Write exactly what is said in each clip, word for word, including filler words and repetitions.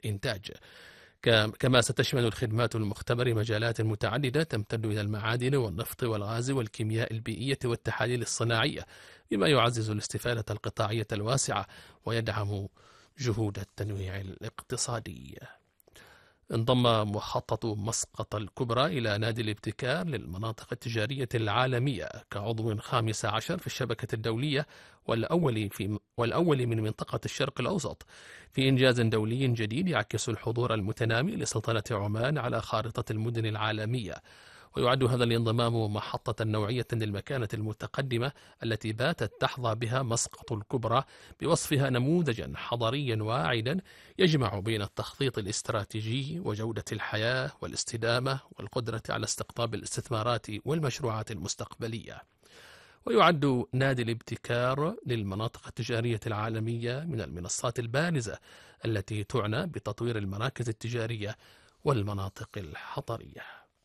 والإنتاج. كما ستشمل الخدمات المختبر مجالات متعددة تمتد إلى المعادن والنفط والغاز والكيمياء البيئية والتحاليل الصناعية، بما يعزز الاستفادة القطاعية الواسعة ويدعم جهود التنويع الاقتصادي. انضم مخطط مسقط الكبرى إلى نادي الابتكار للمناطق التجارية العالمية كعضو خامس عشر في الشبكة الدولية والأول, في والأول من منطقة الشرق الأوسط، في إنجاز دولي جديد يعكس الحضور المتنامي لسلطنة عمان على خارطة المدن العالمية. ويعد هذا الانضمام محطة نوعية للمكانة المتقدمة التي باتت تحظى بها مسقط الكبرى بوصفها نموذجا حضريا واعدا يجمع بين التخطيط الاستراتيجي وجودة الحياة والاستدامة والقدرة على استقطاب الاستثمارات والمشروعات المستقبلية. ويعد نادي الابتكار للمناطق التجارية العالمية من المنصات البارزة التي تعنى بتطوير المراكز التجارية والمناطق الحضرية.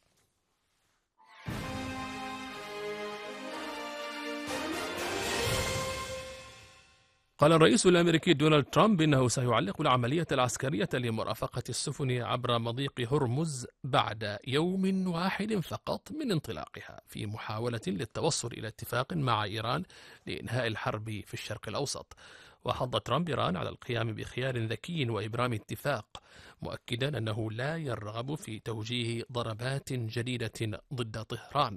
قال الرئيس الأمريكي دونالد ترامب إنه سيعلق العملية العسكرية لمرافقة السفن عبر مضيق هرمز بعد يوم واحد فقط من انطلاقها، في محاولة للتوصل إلى اتفاق مع إيران لإنهاء الحرب في الشرق الأوسط. وحض ترامب إيران على القيام بخيار ذكي وإبرام اتفاق، مؤكدا أنه لا يرغب في توجيه ضربات جديدة ضد طهران.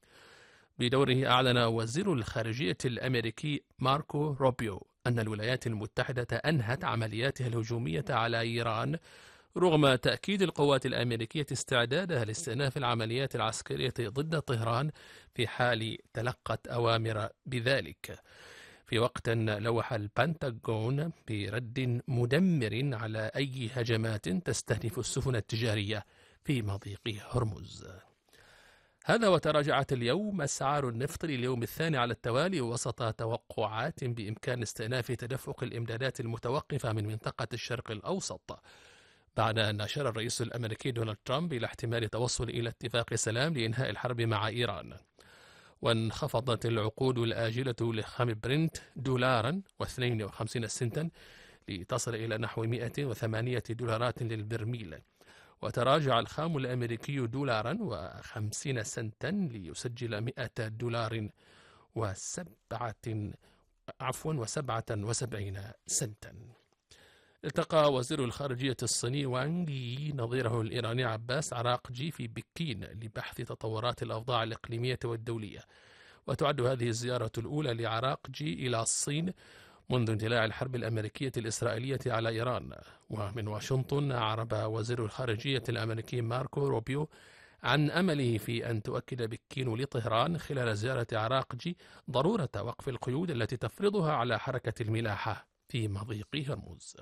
بدوره أعلن وزير الخارجية الأمريكي ماركو روبيو أن الولايات المتحدة أنهت عملياتها الهجومية على إيران، رغم تأكيد القوات الأمريكية استعدادها لاستئناف العمليات العسكرية ضد طهران في حال تلقت أوامر بذلك. في وقت لوح البنتاغون برد مدمر على أي هجمات تستهدف السفن التجارية في مضيق هرمز. هذا وتراجعت اليوم أسعار النفط لليوم الثاني على التوالي وسط توقعات بإمكان استئناف تدفق الإمدادات المتوقفة من منطقة الشرق الأوسط، بعد أن أشار الرئيس الأمريكي دونالد ترامب إلى احتمال التوصل إلى اتفاق سلام لإنهاء الحرب مع إيران. وانخفضت العقود الآجلة لخام برنت دولارا واثنين وخمسين سنتا لتصل إلى نحو مئة وثمانية دولارات للبرميل. وتراجع الخام الأمريكي دولارا وخمسين سنتا ليسجل مئة دولار وسبعة عفوا وسبعة وسبعين سنتا. التقى وزير الخارجية الصيني وانغ يي نظيره الإيراني عباس عراقجي في بكين لبحث تطورات الأوضاع الإقليمية والدولية. وتعد هذه الزيارة الأولى لعراقجي إلى الصين منذ اندلاع الحرب الأمريكية الإسرائيلية على إيران. ومن واشنطن أعرب وزير الخارجية الأمريكي ماركو روبيو عن أمله في أن تؤكد بكين لطهران خلال زيارة عراقجي ضرورة وقف القيود التي تفرضها على حركة الملاحة في مضيق هرمز.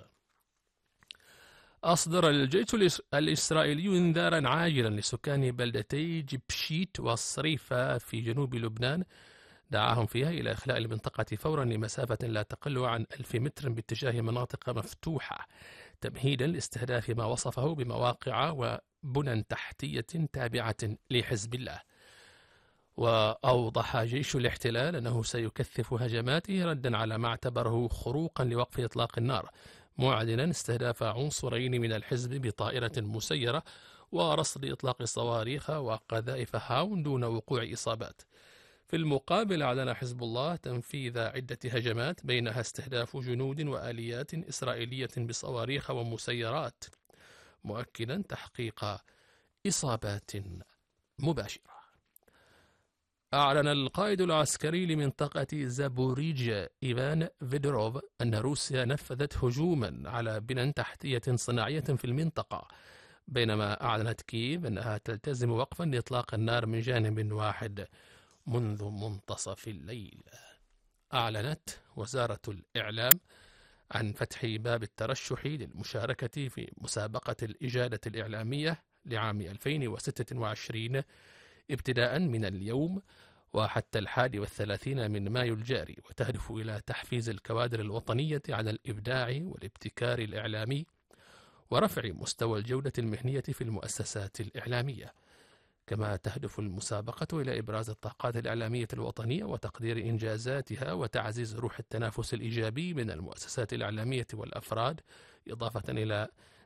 أصدر الجيش الإسرائيلي إنذارا عاجلا لسكان بلدتي جبشيت والصريفة في جنوب لبنان، دعاهم فيها إلى إخلاء المنطقة فورا لمسافة لا تقل عن ألف متر باتجاه مناطق مفتوحة، تمهيدا لاستهداف ما وصفه بمواقع وبنى تحتية تابعة لحزب الله. وأوضح جيش الاحتلال أنه سيكثف هجماته ردا على ما اعتبره خروقا لوقف إطلاق النار، معلنا استهداف عنصرين من الحزب بطائرة مسيرة ورصد إطلاق صواريخ وقذائف هاون دون وقوع إصابات. في المقابل أعلن حزب الله تنفيذ عدة هجمات بينها استهداف جنود وآليات إسرائيلية بصواريخ ومسيرات، مؤكدا تحقيق إصابات مباشرة. أعلن القائد العسكري لمنطقة زابوريجيا إيفان فيدروف أن روسيا نفذت هجوما على بنى تحتية صناعية في المنطقة، بينما أعلنت كييف أنها تلتزم وقفا لإطلاق النار من جانب واحد منذ منتصف الليل. أعلنت وزارة الإعلام عن فتح باب الترشح للمشاركة في مسابقة الإجادة الإعلامية لعام ألفين وستة وعشرين ابتداء من اليوم وحتى الحادي والثلاثين من مايو الجاري، وتهدف إلى تحفيز الكوادر الوطنية على الإبداع والابتكار الإعلامي ورفع مستوى الجودة المهنية في المؤسسات الإعلامية. كما تهدف المسابقة إلى إبراز الطاقات الإعلامية الوطنية وتقدير إنجازاتها وتعزيز روح التنافس الإيجابي بين المؤسسات الإعلامية والأفراد، إضافة إلى